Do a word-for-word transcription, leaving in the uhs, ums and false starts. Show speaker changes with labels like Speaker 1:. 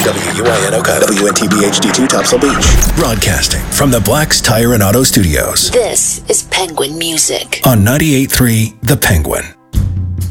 Speaker 1: W U I N Oka, W N T B H D two, Topsail Beach. Broadcasting from the Black's Tire and Auto Studios.
Speaker 2: This is Penguin Music
Speaker 1: On ninety-eight point three The Penguin.